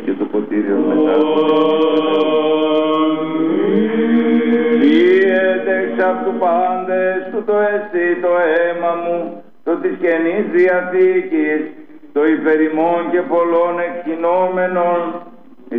και το ποτήριο μετά. Φύεται εξ αυτού πάντες, τούτο εστί το αίμα μου, το της Καινής Διαθήκης, το υπερ ημών και πολλών εκχυνόμενων